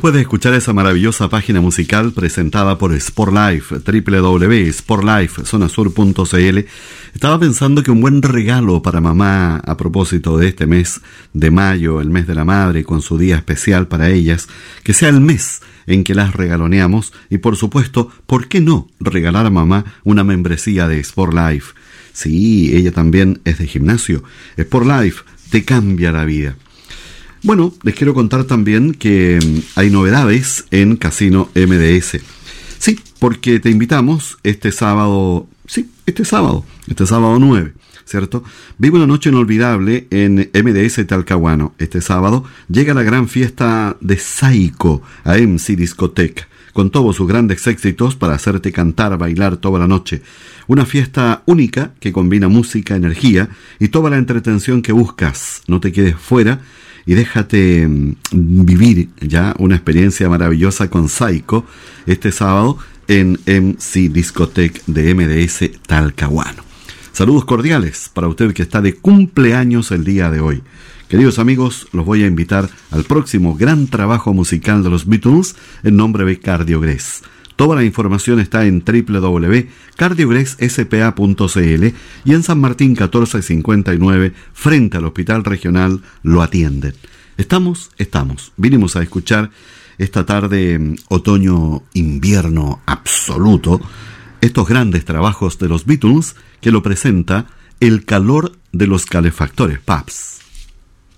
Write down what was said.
después de escuchar esa maravillosa página musical presentada por Sportlife, www.sportlifezonasur.cl, estaba pensando que un buen regalo para mamá a propósito de este mes de mayo, el mes de la madre, con su día especial para ellas, que sea el mes en que las regaloneamos y, por supuesto, ¿por qué no regalar a mamá una membresía de Sportlife? Sí, ella también es de gimnasio. Sportlife te cambia la vida. Bueno, les quiero contar también que hay novedades en Casino MDS. Sí, porque te invitamos este sábado 9, ¿cierto? Vive una noche inolvidable en MDS Talcahuano. Este sábado llega la gran fiesta de Saiko a MC Discoteca, con todos sus grandes éxitos para hacerte cantar, bailar toda la noche. Una fiesta única que combina música, energía y toda la entretención que buscas. No te quedes fuera y déjate vivir ya una experiencia maravillosa con Saiko este sábado en MC Discoteca de MDS Talcahuano. Saludos cordiales para usted que está de cumpleaños el día de hoy. Queridos amigos, los voy a invitar al próximo gran trabajo musical de los Beatles en nombre de Cardiogrés. Toda la información está en www.cardiogresSPA.cl y en San Martín 1459, frente al Hospital Regional, lo atienden. Estamos. Vinimos a escuchar esta tarde, otoño-invierno absoluto, estos grandes trabajos de los Beatles que lo presenta el calor de los calefactores Pabst.